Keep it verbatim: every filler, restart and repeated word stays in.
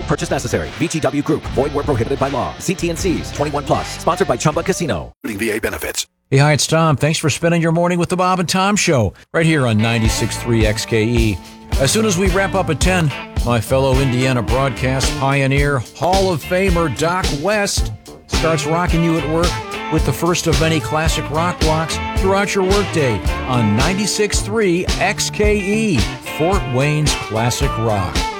purchase necessary. V G W Group. Void where prohibited by law. See T and C's. twenty-one plus. Sponsored by Chumba Casino. V A benefits. Hey, hi, it's Tom. Thanks for spending your morning with the Bob and Tom Show right here on ninety-six point three X K E. As soon as we wrap up at ten, my fellow Indiana broadcast pioneer, Hall of Famer Doc West starts rocking you at work with the first of many classic rock blocks throughout your workday on ninety-six point three X K E, Fort Wayne's classic rock.